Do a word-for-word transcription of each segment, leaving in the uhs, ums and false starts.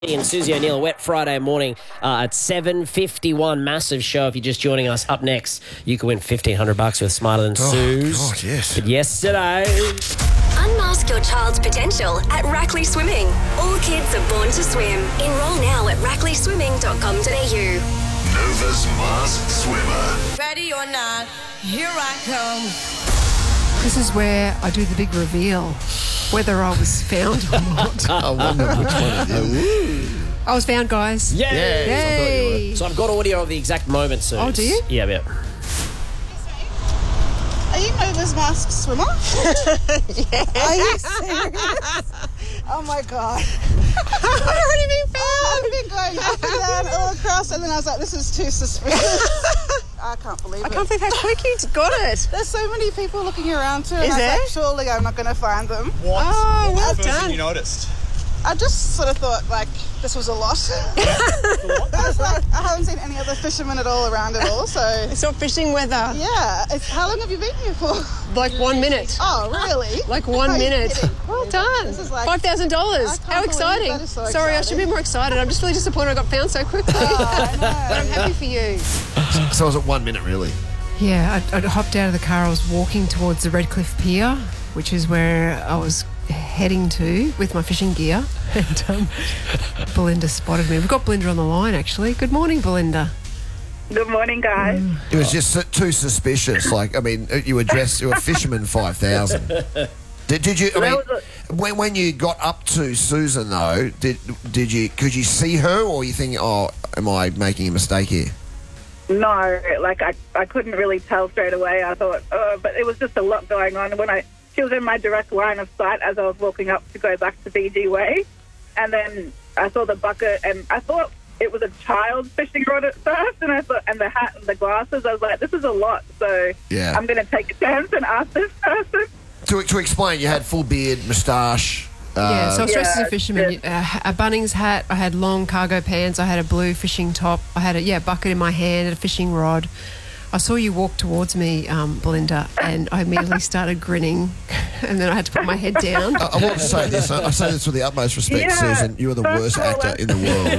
And Susie O'Neill, a wet Friday morning uh, at seven fifty-one. Massive show. If you're just joining us, up next, you can win fifteen hundred bucks with Smarter Than Oh, Suze. God, yes. But yesterday... Unmask your child's potential at Rackley Swimming. All kids are born to swim. Enroll now at rackley swimming dot com dot a u. Nova's Masked Swimmer. Ready or not, here I come. This is where I do the big reveal, whether I was found or not. I wonder which one it is. I was found, guys. Yay! Yes, I thought you Yay! So I've got audio of the exact moment, Suze. Oh, do you? Yeah, yeah. Are you Nova's Masked Swimmer? Yeah. Are you serious? Oh my god. I've already been found. I've been going up and down all across, and then I was like, this is too suspicious. I can't believe I it. can't believe how quick you got it. There's so many people looking around too, and Is I was there? like, surely I'm not going to find them. What? Oh, what well was the first done. thing you noticed? I just sort of thought, like, this was a lot. I was like, I haven't seen any other fishermen at all around at all, so... It's not fishing weather. Yeah. It's, how long have you been here for? Like one minute. Oh, really? Like one Are you minute. kidding? Well done. This is like- five thousand I dollars. can't How believe exciting. that is so Sorry, I should be exciting. more excited. I'm just really disappointed I got found so quickly. Oh, I know. But I'm happy for you. So I was at one minute, really. Yeah, I, I hopped out of the car. I was walking towards the Redcliffe Pier, which is where I was heading to with my fishing gear. And um, Belinda spotted me. We've got Belinda on the line, actually. Good morning, Belinda. Good morning, guys. It was just su- too suspicious. Like, I mean, you were dressed, you were Fisherman five thousand. Did, did you, I mean, That was when, when you got up to Susan, though, did did you, could you see her, or you think, oh, am I making a mistake here? No, like I, I couldn't really tell straight away. I thought, oh, but it was just a lot going on. When I, she was in my direct line of sight as I was walking up to go back to B G Way, and then I saw the bucket, and I thought it was a child's fishing rod at first, and I thought, and the hat and the glasses. I was like, this is a lot, so Yeah. I'm going to take a chance and ask this person. To, to explain, you had full beard, moustache. Yeah, Uh, so I was dressed as yeah, a fisherman. yeah. Uh, a Bunnings hat, I had long cargo pants, I had a blue fishing top, I had a yeah bucket in my hand, a fishing rod. I saw you walk towards me, um, Belinda, and I immediately started grinning, and then I had to put my head down. I, I want to say this. I, I say this with the utmost respect, Yeah, Susan. You are the that's worst all actor I- in the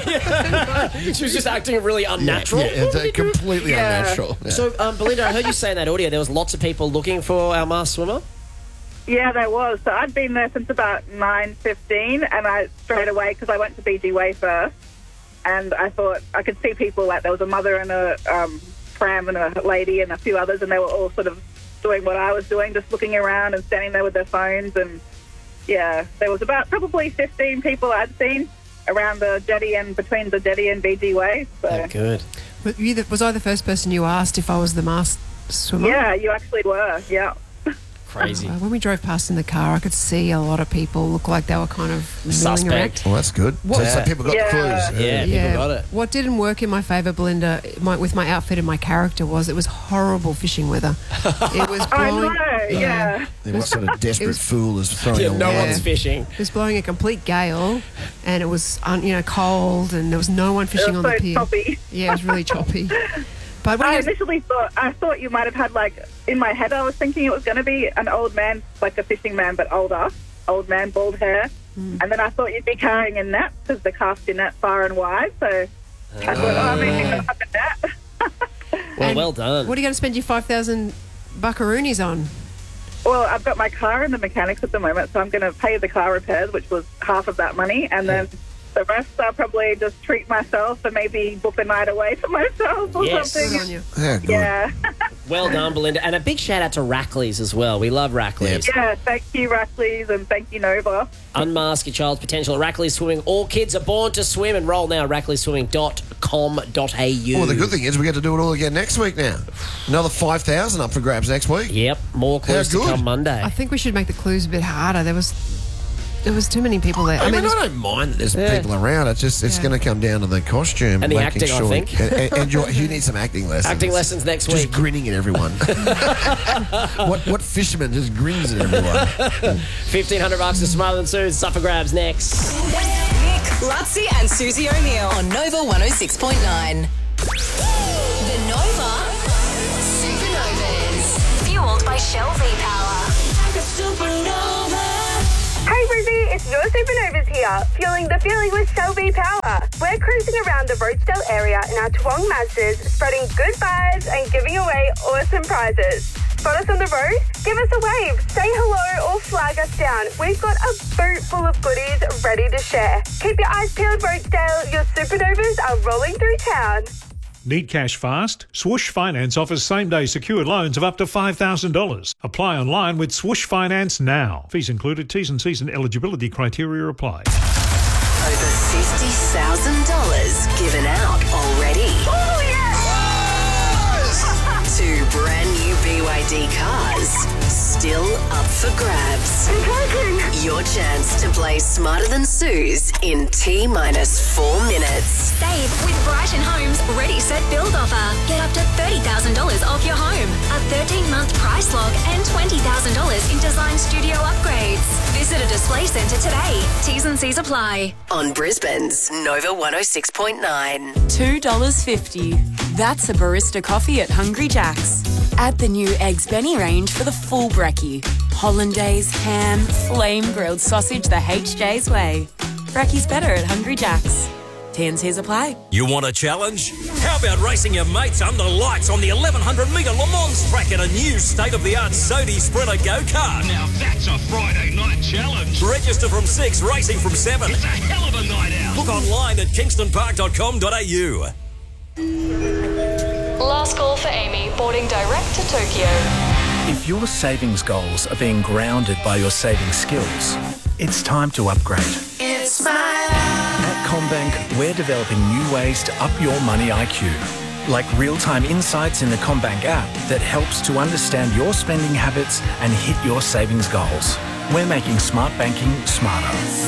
world. She was just acting really unnatural. Yeah, yeah, it's, uh, completely Yeah. unnatural. Yeah. So, um, Belinda, I heard you say in that audio there was lots of people looking for our masked swimmer. Yeah, there was. So I'd been there since about nine fifteen, and I straight away, because I went to B G Way first, and I thought I could see people, like there was a mother and a um, pram and a lady and a few others, and they were all sort of doing what I was doing, just looking around and standing there with their phones. And yeah, there was about probably fifteen people I'd seen around the jetty and between the jetty and B G Way. So Oh, good. Were you the, was I the first person you asked if I was the masked swimmer? yeah, you actually were. Yeah. Crazy. Uh, when we drove past in the car, I could see a lot of people look like they were kind of milling Suspect. around. Well, that's good. So, so Yeah. people got Yeah. the clues. Yeah, people got it. What didn't work in my favour, Belinda, my, with my outfit and my character was it was horrible fishing weather. It was I blowing. know, yeah. Yeah, what sort of desperate was- fool is throwing Yeah, a no line? one's fishing. It was blowing a complete gale, and it was un, you know cold, and there was no one fishing It on was the so pier. choppy. Yeah, it was really choppy. But when I I, initially thought I thought you might have had, like, in my head I was thinking it was going to be an old man, like a fishing man, but older, old man, bald hair. Mm. And then I thought you'd be carrying a net because they cast your net far and wide. So I thought, oh, I'm going to have a net. Well, And well done. what are you going to spend your five thousand buckaroonies on? Well, I've got my car in the mechanics at the moment, so I'm going to pay the car repairs, which was half of that money, and then the rest I'll probably just treat myself and maybe book a night away for myself or Yes. Good on something. you. Yeah, good. Yeah. Well done, Belinda. And a big shout out to Rackley's as well. We love Rackley's. Yeah, thank you, Rackley's, and thank you, Nova. Unmask your child's potential at Rackley's Swimming. All kids are born to swim. Enroll now at rackley swimming dot com dot a u. Well, the good thing is we get to do it all again next week now. Another five thousand up for grabs next week. Yep, more clues How to good. come Monday. I think we should make the clues a bit harder. There was there was too many people there. I, I mean, mean, I don't mind that there's Yeah. people around. It's just it's Yeah. going to come down to the costume And the making acting, I sure think. And, and, and your, you need some acting lessons. Acting lessons next Just week. grinning at everyone. what what fisherman just grins at everyone? fifteen hundred bucks to Smarter Than Suze. It's up for grabs next. Nick, Lutzi and Susie O'Neill on Nova one oh six point nine. The Nova Supernovas. Fueled by Shell V-Power. Supernova. Hey Hey Brizzy, it's your Supernovas here, fueling the feeling with Shell V-Power. We're cruising around the Rochedale area in our Toowong Mazdas, spreading good vibes and giving away awesome prizes. Spot us on the road? Give us a wave, say hello or flag us down. We've got a boot full of goodies ready to share. Keep your eyes peeled, Rochedale. Your Supernovas are rolling through town. Need cash fast? Swoosh Finance offers same-day secured loans of up to five thousand dollars. Apply online with Swoosh Finance now. Fees included, T's and C's and eligibility criteria apply. Over fifty thousand dollars given out already. Oh, yes! Two brand new B Y D cars still up for grabs. Your chance to play Smarter Than Suze in T minus four minutes. Save with Brighton Homes Ready Set Build offer. Get up to thirty thousand dollars off your home, a thirteen-month price lock and twenty thousand dollars in design studio upgrades. Visit a display centre today. T's and C's apply. On Brisbane's Nova one oh six point nine. two dollars fifty. That's a barista coffee at Hungry Jack's. Add the new Eggs Benny range for the full brekkie. Hollandaise, ham, flame grilled sausage the H J's way. Brekkie's better at Hungry Jack's. T and C's apply. You want a challenge? How about racing your mates under lights on the eleven hundred metre Le Mans track at a new state-of-the-art Sodi Sprinter go-kart? Now that's a Friday night challenge. Register from six, racing from seven. It's a hell of a night out. Book online at kingston park dot com dot a u. Last call for Amy, boarding direct to Tokyo. If your savings goals are being grounded by your saving skills, it's time to upgrade. It's my At CommBank, we're developing new ways to up your money I Q, like real-time insights in the CommBank app that helps to understand your spending habits and hit your savings goals. We're making smart banking smarter.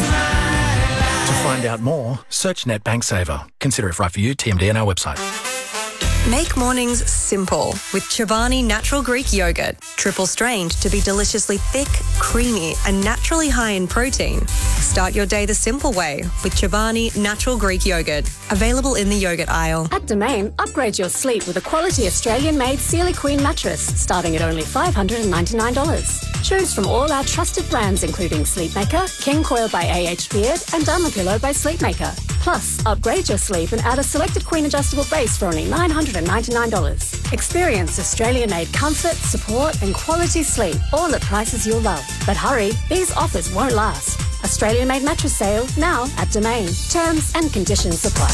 To find out more, search NetBank Saver. Consider if right for you. T M D on our website. Make mornings simple with Chobani Natural Greek Yogurt. Triple strained to be deliciously thick, creamy and naturally high in protein. Start your day the simple way with Chobani Natural Greek Yogurt. Available in the yogurt aisle. At Domain, upgrade your sleep with a quality Australian-made Sealy Queen mattress starting at only five hundred ninety-nine dollars. Choose from all our trusted brands including Sleepmaker, King Coil by A H Beard and Dermapillow by Sleepmaker. Plus, upgrade your sleep and add a selected queen adjustable base for only nine hundred ninety-nine dollars. Experience Australian-made comfort, support and quality sleep, all at prices you'll love. But hurry, these offers won't last. Australian-made mattress sale now at Domain. Terms and conditions apply.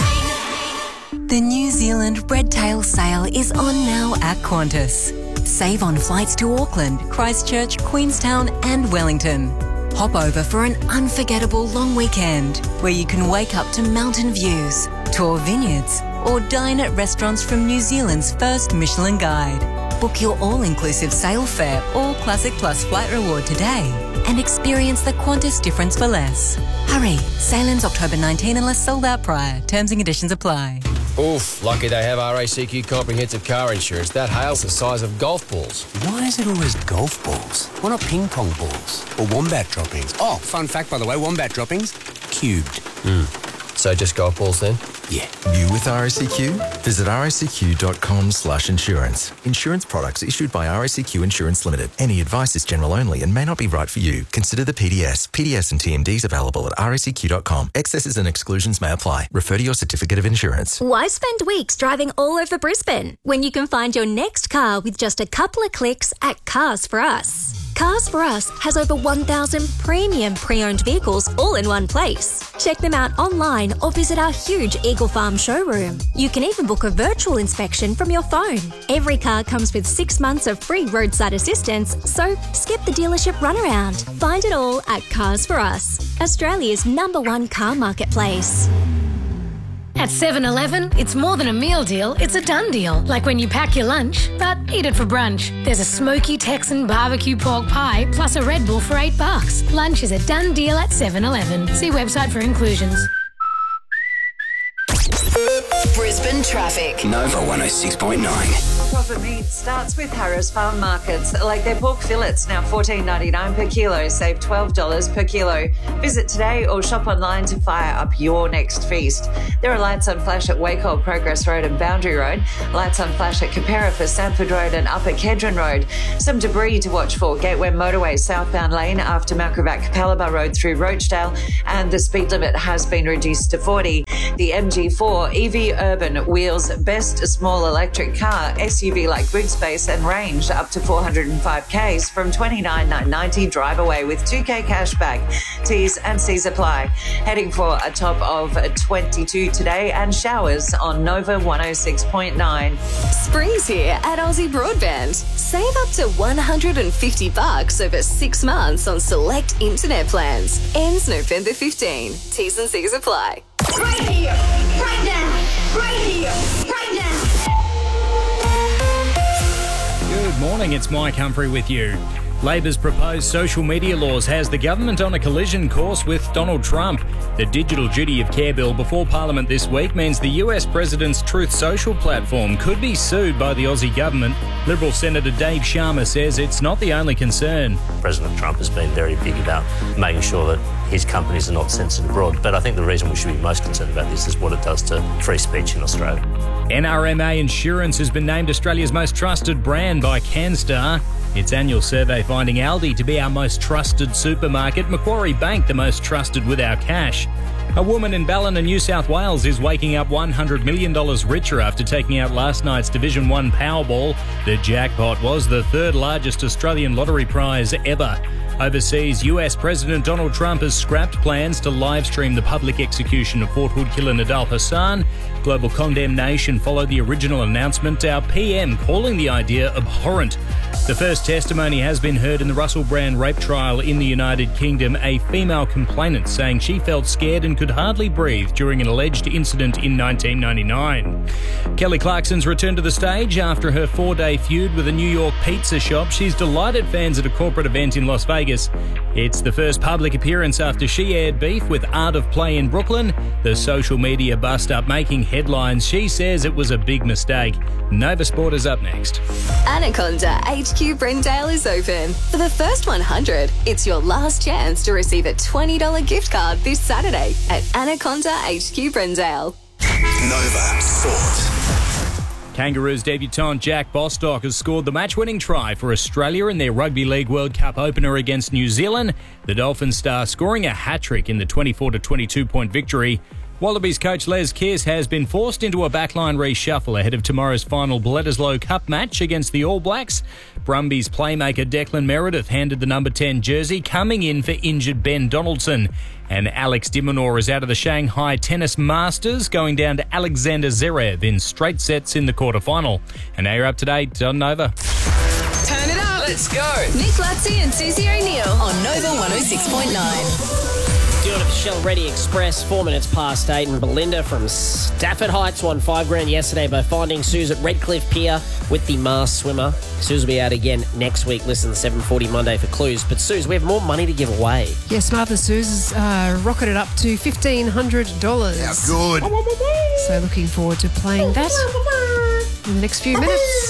The New Zealand Red Tail Sale is on now at Qantas. Save on flights to Auckland, Christchurch, Queenstown and Wellington. Hop over for an unforgettable long weekend where you can wake up to mountain views, tour vineyards or dine at restaurants from New Zealand's first Michelin Guide. Book your all-inclusive sail fare or Classic Plus flight reward today and experience the Qantas difference for less. Hurry, sail ends October nineteenth unless sold out prior. Terms and conditions apply. Oof, lucky they have R A C Q comprehensive car insurance. That hail's the size of golf balls. Why is it always golf balls? Why not ping pong balls? Or wombat droppings? Oh, fun fact, by the way, wombat droppings, cubed. Hmm. So just golf balls then? Yeah. You with R A C Q? Visit r a c q dot com slash insurance. Insurance products issued by R A C Q Insurance Limited. Any advice is general only and may not be right for you. Consider the P D S. P D S and T M Ds available at r a c q dot com. Excesses and exclusions may apply. Refer to your certificate of insurance. Why spend weeks driving all over Brisbane when you can find your next car with just a couple of clicks at Cars for Us? Cars for Us has over one thousand premium pre-owned vehicles all in one place. Check them out online or visit our huge Eagle Farm showroom. You can even book a virtual inspection from your phone. Every car comes with six months of free roadside assistance, so skip the dealership runaround. Find it all at Cars for Us, Australia's number one car marketplace. At seven eleven, it's more than a meal deal, it's a done deal. Like when you pack your lunch, but eat it for brunch. There's a smoky Texan barbecue pork pie plus a Red Bull for eight bucks. Lunch is a done deal at seven eleven. See website for inclusions. Brisbane traffic. Nova one oh six point nine. Profit meat starts with Harris Farm Markets. Like their pork fillets, now fourteen ninety-nine per kilo, save twelve dollars per kilo. Visit today or shop online to fire up your next feast. There are lights on flash at Wacol, Progress Road and Boundary Road. Lights on flash at Capera for Sanford Road and Upper Kedron Road. Some debris to watch for. Gateway Motorway southbound lane after Malcravac Capalaba Road through Rochdale, and the speed limit has been reduced to forty. The M G four E V Urban Wheels best small electric car, S U V like boot space and range up to four hundred five kays from twenty-nine thousand nine hundred ninety. Drive away with two K cash back. T's and C's apply. Heading for a top of twenty-two today and showers on Nova one oh six point nine. Spring's here at Aussie Broadband. Save up to one hundred fifty bucks over six months on select internet plans. Ends November fifteenth. T's and C's apply. Right here, right now, right here, right now. Good morning, it's Mike Humphrey with you. Labor's proposed social media laws has the government on a collision course with Donald Trump. The Digital Duty of Care bill before Parliament this week means the U S President's Truth Social platform could be sued by the Aussie government. Liberal Senator Dave Sharma says it's not the only concern. President Trump has been very big about making sure that his companies are not censored abroad. But I think the reason we should be most concerned about this is what it does to free speech in Australia. N R M A Insurance has been named Australia's most trusted brand by CanStar. Its annual survey finding Aldi to be our most trusted supermarket, Macquarie Bank the most trusted with our cash. A woman in Ballina, New South Wales is waking up one hundred million dollars richer after taking out last night's Division one Powerball. The jackpot was the third largest Australian lottery prize ever. Overseas, U S President Donald Trump has scrapped plans to live-stream the public execution of Fort Hood killer Nidal Hassan. Global condemnation followed the original announcement, our P M calling the idea abhorrent. The first testimony has been heard in the Russell Brand rape trial in the United Kingdom, a female complainant saying she felt scared and could hardly breathe during an alleged incident in nineteen ninety-nine. Kelly Clarkson's returned to the stage after her four-day feud with a New York pizza shop. She's delighted fans at a corporate event in Las Vegas. It's the first public appearance after she aired beef with Art of Play in Brooklyn. The social media bust-up making headlines. She says it was a big mistake. Nova Sport is up next. Anaconda H Q Brendale is open. For the first one hundred, it's your last chance to receive a twenty dollars gift card this Saturday at Anaconda H Q Brendale. Nova Sport. Kangaroos debutant Jack Bostock has scored the match-winning try for Australia in their Rugby League World Cup opener against New Zealand. The Dolphins star scoring a hat-trick in the twenty-four to twenty-two point victory. Wallabies coach Les Kiss has been forced into a backline reshuffle ahead of tomorrow's final Bledisloe Cup match against the All Blacks. Brumbies playmaker Declan Meredith handed the number ten jersey, coming in for injured Ben Donaldson. And Alex de Minaur is out of the Shanghai Tennis Masters, going down to Alexander Zverev in straight sets in the quarterfinal. And now you're up to date on Nova. Turn it up. Let's go. Nick Lutzi and Susie O'Neill On Nova one oh six point nine. Doing it for Shell Ready Express, four minutes past eight, and Belinda from Stafford Heights won five grand yesterday by finding Suze at Redcliffe Pier with the Mars swimmer. Suze will be out again next week. Listen to seven forty Monday for clues. But Suze, we have more money to give away. Yes, Martha Suze has uh, rocketed up to fifteen hundred dollars. How good. So looking forward to playing that in the next few minutes.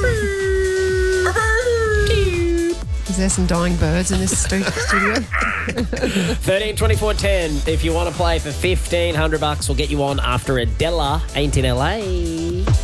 Is there some dying birds in this stu- studio? thirteen twenty-four ten. If you want to play for fifteen hundred bucks, we'll get you on after Adela. Ain't in L A.